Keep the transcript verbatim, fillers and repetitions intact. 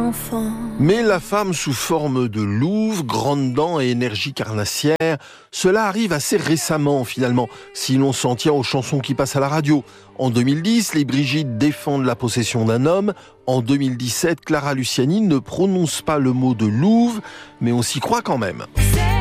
enfant. Mais la femme sous forme de louve, grandes dents et énergie carnassière, cela arrive assez récemment finalement, si l'on s'en tient aux chansons qui passent à la radio. En deux mille dix, les Brigitte défendent la possession d'un homme. En deux mille dix-sept, Clara Luciani ne prononce pas le mot de louve, mais on s'y croit quand même. C'est